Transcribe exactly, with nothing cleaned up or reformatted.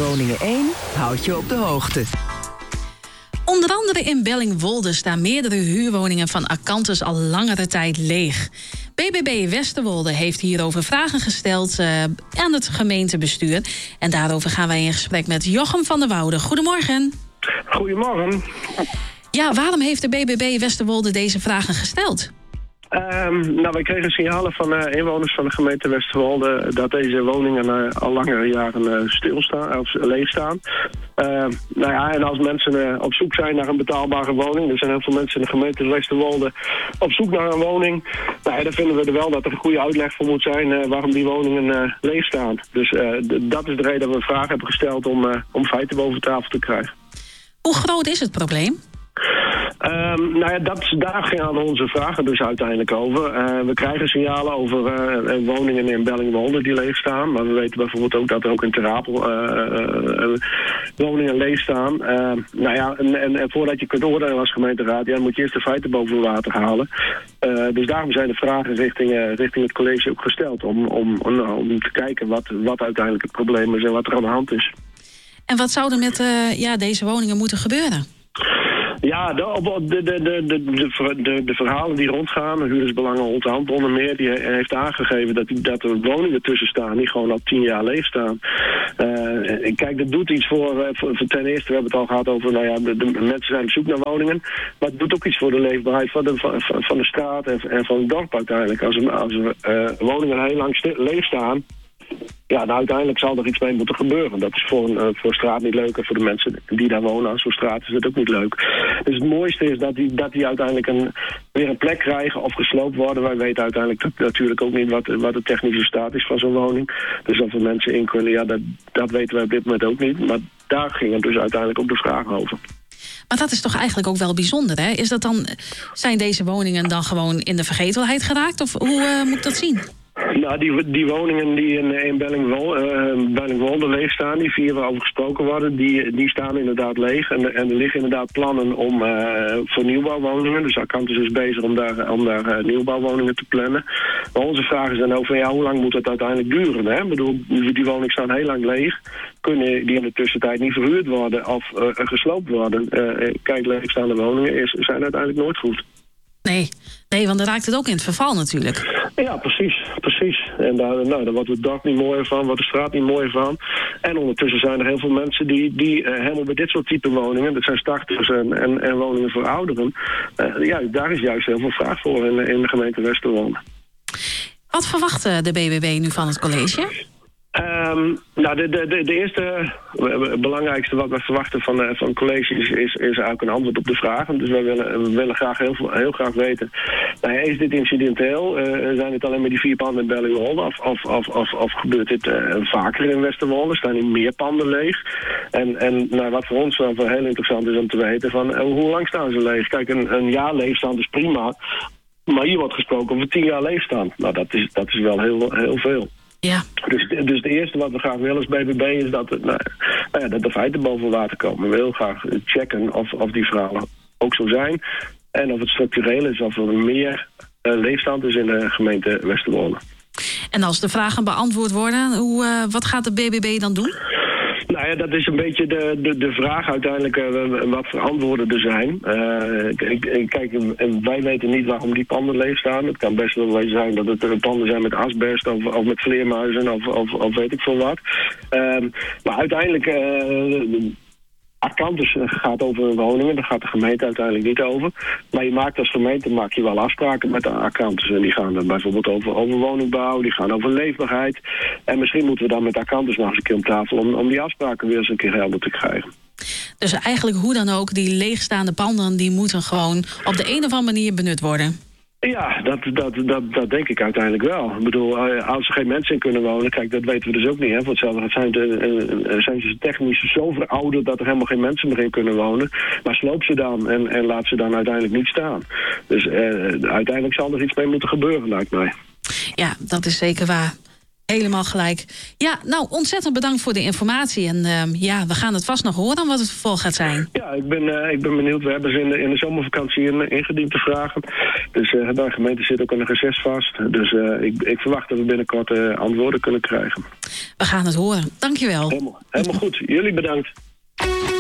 Groningen één houdt je op de hoogte. Onder andere in Bellingwolde staan meerdere huurwoningen van Acanthus al langere tijd leeg. B B B Westerwolde heeft hierover vragen gesteld uh, aan het gemeentebestuur. En daarover gaan wij in gesprek met Jochem van der Woude. Goedemorgen. Goedemorgen. Ja, waarom heeft de B B B Westerwolde deze vragen gesteld? Um, nou, wij kregen signalen van uh, inwoners van de gemeente Westerwolde dat deze woningen uh, al langere jaren uh, stilstaan, of leeg staan. Uh, nou ja, en als mensen uh, op zoek zijn naar een betaalbare woning, er zijn heel veel mensen in de gemeente Westerwolde op zoek naar een woning, nou ja, dan vinden we er wel dat er een goede uitleg voor moet zijn uh, waarom die woningen uh, leeg staan. Dus uh, d- dat is de reden dat we een vraag hebben gesteld om, uh, om feiten boven tafel te krijgen. Hoe groot is het probleem? Um, nou ja, dat, daar gaan onze vragen dus uiteindelijk over. Uh, we krijgen signalen over uh, woningen in Bellingwolde die leeg staan. Maar we weten bijvoorbeeld ook dat er ook in Ter Apel uh, uh, woningen leeg staan. Uh, nou ja, en, en, en voordat je kunt oordelen als gemeenteraad, ja, moet je eerst de feiten boven water halen. Uh, dus daarom zijn de vragen richting, uh, richting het college ook gesteld. Om, om, om, om te kijken wat, wat uiteindelijk het probleem is en wat er aan de hand is. En wat zou er met uh, ja, deze woningen moeten gebeuren? Ja, de, de, de, de, de, de, de verhalen die rondgaan, Huurdersbelangen Onderhand onder meer, die heeft aangegeven dat, dat er woningen tussen staan die gewoon al tien jaar leeg staan. Uh, kijk, dat doet iets voor, voor, voor ten eerste, we hebben het al gehad over, nou ja, de, de mensen zijn op zoek naar woningen, maar het doet ook iets voor de leefbaarheid van de, van, van de straat en, en van het dorp uiteindelijk. Als er, als er uh, woningen heel lang sti- leeg staan, ja, nou, uiteindelijk zal er iets mee moeten gebeuren. Dat is voor een uh, voor straat niet leuk en voor de mensen die daar wonen aan zo'n straat is het ook niet leuk. Dus het mooiste is dat die, dat die uiteindelijk een, weer een plek krijgen of gesloopt worden. Wij weten uiteindelijk dat, natuurlijk ook niet wat, wat de technische staat is van zo'n woning. Dus of er mensen in kunnen, ja, dat, dat weten wij op dit moment ook niet. Maar daar ging het dus uiteindelijk ook de vraag over. Maar dat is toch eigenlijk ook wel bijzonder, hè? Is dat dan, zijn deze woningen dan gewoon in de vergetelheid geraakt? Of hoe uh, moet ik dat zien? Nou, die, die woningen die in, in Bellingwolde, uh, Bellingwolde leeg staan, die vier waarover gesproken worden, die, die staan inderdaad leeg. En, en er liggen inderdaad plannen om uh, voor nieuwbouwwoningen. Dus Acanthus is bezig om daar, om daar uh, nieuwbouwwoningen te plannen. Maar onze vraag is dan ook van, ja, hoe lang moet het uiteindelijk duren? Hè? Ik bedoel, die woningen staan heel lang leeg. Kunnen die in de tussentijd niet verhuurd worden of uh, gesloopt worden? Uh, kijk, leegstaande woningen is, zijn uiteindelijk nooit goed. Nee, nee, want dan raakt het ook in het verval natuurlijk. Ja, precies, precies. En daar, nou, daar wordt het dorp niet mooier van, wordt de straat niet mooier van. En ondertussen zijn er heel veel mensen die, die uh, helemaal bij dit soort type woningen, dat zijn starters en, en, en woningen voor ouderen, uh, ja, daar is juist heel veel vraag voor in, in de gemeente Westerwolde. Wat verwacht de B B B nu van het college? Um, nou, de, de, de, de eerste, uh, belangrijkste wat we verwachten van, uh, van het college is, is, is eigenlijk een antwoord op de vragen. Dus wij willen, we willen graag heel, heel graag weten, nou ja, is dit incidenteel? Uh, zijn het alleen maar die vier panden in Bellingwolde? Of, of, of, of, of gebeurt dit uh, vaker in Westerwolde? Staan er meer panden leeg? En, en nou, wat voor ons wel heel interessant is om te weten, van uh, hoe lang staan ze leeg? Kijk, een, een jaar leegstand is prima, maar hier wordt gesproken over tien jaar leegstand. Nou, dat is, dat is wel heel, heel veel. Ja. Dus, dus het eerste wat we graag willen als B B B is dat, het, nou, nou ja, dat de feiten boven water komen. We willen graag checken of, of die verhalen ook zo zijn. En of het structureel is, of er meer uh, leegstand is in de gemeente Westerwolde. En als de vragen beantwoord worden, hoe, uh, wat gaat de B B B dan doen? Nou ja, dat is een beetje de, de, de vraag uiteindelijk uh, wat voor antwoorden er zijn. Uh, kijk, wij weten niet waarom die panden leeg staan. Het kan best wel zijn dat het panden zijn met asbest of, of met vleermuizen of, of, of weet ik veel wat. Uh, maar uiteindelijk, uh, Acanthus gaat over woningen, daar gaat de gemeente uiteindelijk niet over. Maar je maakt als gemeente maak je wel afspraken met de Acanthus. En die gaan dan bijvoorbeeld over, over woningbouw, die gaan over leefbaarheid. En misschien moeten we dan met Acanthus nog eens een keer om tafel om, om die afspraken weer eens een keer helder te krijgen. Dus eigenlijk hoe dan ook, die leegstaande panden die moeten gewoon op de een of andere manier benut worden. Ja, dat, dat, dat, dat denk ik uiteindelijk wel. Ik bedoel, als er geen mensen in kunnen wonen, kijk, dat weten we dus ook niet. Hè. Voor hetzelfde zijn, de, zijn ze technisch zo verouderd dat er helemaal geen mensen meer in kunnen wonen. Maar sloop ze dan en, en laat ze dan uiteindelijk niet staan. Dus eh, uiteindelijk zal er iets mee moeten gebeuren, lijkt mij. Ja, dat is zeker waar. Helemaal gelijk. Ja, nou, ontzettend bedankt voor de informatie. En uh, ja, we gaan het vast nog horen wat het vervolg gaat zijn. Ja, ik ben, uh, ik ben benieuwd. We hebben ze in de, in de zomervakantie in, ingediend te vragen. Dus uh, de gemeente zit ook aan een reces vast. Dus uh, ik, ik verwacht dat we binnenkort uh, antwoorden kunnen krijgen. We gaan het horen. Dankjewel. Helemaal, helemaal goed. Jullie bedankt.